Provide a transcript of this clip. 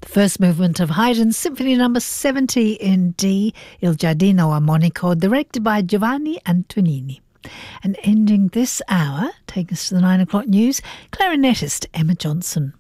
First movement of Haydn's Symphony No. 70 in D, Il Giardino Armonico, directed by Giovanni Antonini. And ending this hour, taking us to the 9 o'clock news, clarinetist Emma Johnson.